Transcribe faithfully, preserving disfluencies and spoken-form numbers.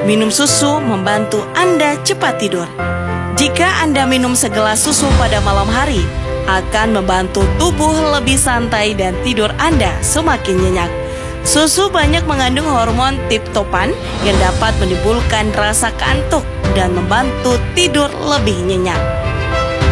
Minum susu membantu Anda cepat tidur. Jika Anda minum segelas susu pada malam hari, akan membantu tubuh lebih santai dan tidur Anda semakin nyenyak. Susu banyak mengandung hormon triptofan yang dapat menimbulkan rasa kantuk dan membantu tidur lebih nyenyak.